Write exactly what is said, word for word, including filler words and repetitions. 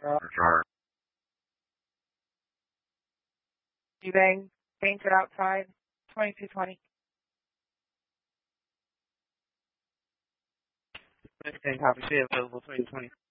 Sure. Bang, painted outside, twenty-two twenty. Next thing, copy, say available twenty twenty.